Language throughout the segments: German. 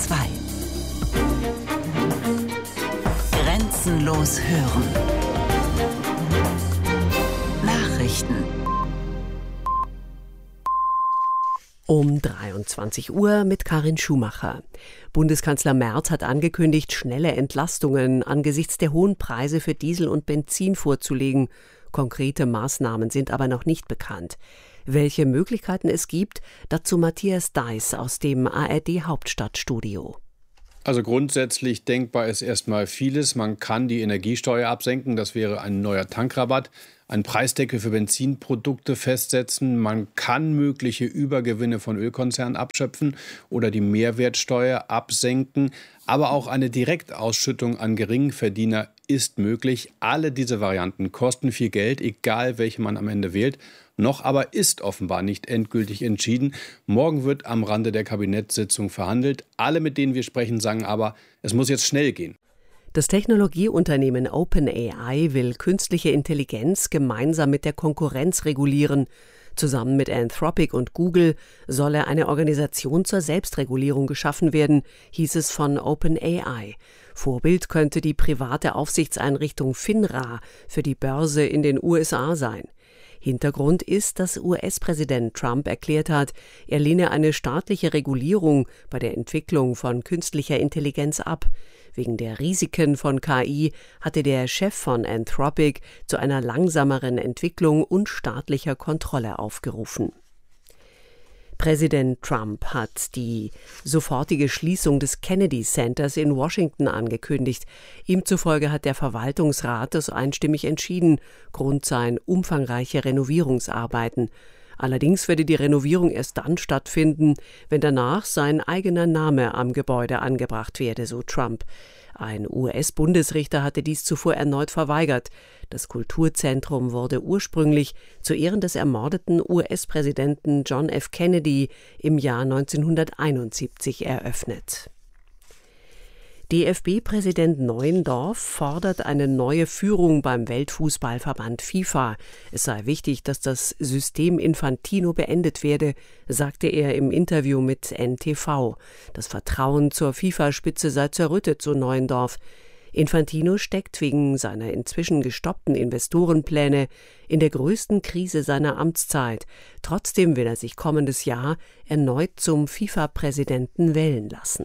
2. Grenzenlos hören. Nachrichten. Um 23 Uhr mit Karin Schumacher. Bundeskanzler Merz hat angekündigt, schnelle Entlastungen angesichts der hohen Preise für Diesel und Benzin vorzulegen. Konkrete Maßnahmen sind aber noch nicht bekannt. Welche Möglichkeiten es gibt, dazu Matthias Deiß aus dem ARD-Hauptstadtstudio. Also grundsätzlich denkbar ist erstmal vieles. Man kann die Energiesteuer absenken, das wäre ein neuer Tankrabatt, einen Preisdeckel für Benzinprodukte festsetzen. Man kann mögliche Übergewinne von Ölkonzernen abschöpfen oder die Mehrwertsteuer absenken. Aber auch eine Direktausschüttung an Geringverdiener ist möglich. Alle diese Varianten kosten viel Geld, egal welche man am Ende wählt. Noch aber ist offenbar nicht endgültig entschieden. Morgen wird am Rande der Kabinettssitzung verhandelt. Alle, mit denen wir sprechen, sagen aber, es muss jetzt schnell gehen. Das Technologieunternehmen OpenAI will künstliche Intelligenz gemeinsam mit der Konkurrenz regulieren. Zusammen mit Anthropic und Google solle eine Organisation zur Selbstregulierung geschaffen werden, hieß es von OpenAI. Vorbild könnte die private Aufsichtseinrichtung FINRA für die Börse in den USA sein. Hintergrund ist, dass US-Präsident Trump erklärt hat, er lehne eine staatliche Regulierung bei der Entwicklung von künstlicher Intelligenz ab. Wegen der Risiken von KI hatte der Chef von Anthropic zu einer langsameren Entwicklung und staatlicher Kontrolle aufgerufen. Präsident Trump hat die sofortige Schließung des Kennedy Centers in Washington angekündigt. Ihm zufolge hat der Verwaltungsrat das einstimmig entschieden. Grund seien umfangreiche Renovierungsarbeiten. Allerdings werde die Renovierung erst dann stattfinden, wenn danach sein eigener Name am Gebäude angebracht werde, so Trump. Ein US-Bundesrichter hatte dies zuvor erneut verweigert. Das Kulturzentrum wurde ursprünglich zu Ehren des ermordeten US-Präsidenten John F. Kennedy im Jahr 1971 eröffnet. DFB-Präsident Neuendorf fordert eine neue Führung beim Weltfußballverband FIFA. Es sei wichtig, dass das System Infantino beendet werde, sagte er im Interview mit NTV. Das Vertrauen zur FIFA-Spitze sei zerrüttet, so Neuendorf. Infantino steckt wegen seiner inzwischen gestoppten Investorenpläne in der größten Krise seiner Amtszeit. Trotzdem will er sich kommendes Jahr erneut zum FIFA-Präsidenten wählen lassen.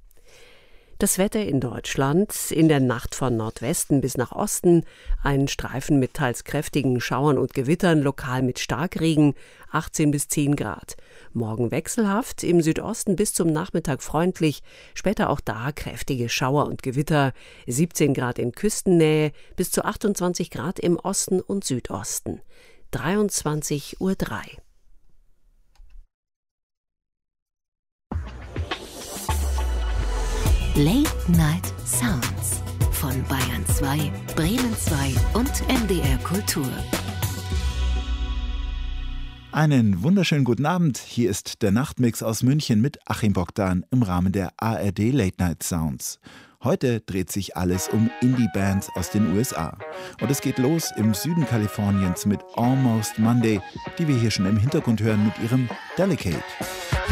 Das Wetter in Deutschland: in der Nacht von Nordwesten bis nach Osten ein Streifen mit teils kräftigen Schauern und Gewittern, lokal mit Starkregen, 18 bis 10 Grad. Morgen wechselhaft, im Südosten bis zum Nachmittag freundlich, später auch da kräftige Schauer und Gewitter, 17 Grad in Küstennähe bis zu 28 Grad im Osten und Südosten. 23:03 Uhr. Late Night Sounds von Bayern 2, Bremen 2 und NDR Kultur. Einen wunderschönen guten Abend. Hier ist der Nachtmix aus München mit Achim Bogdan im Rahmen der ARD Late Night Sounds. Heute dreht sich alles um Indie-Bands aus den USA. Und es geht los im Süden Kaliforniens mit Almost Monday, die wir hier schon im Hintergrund hören mit ihrem Delicate.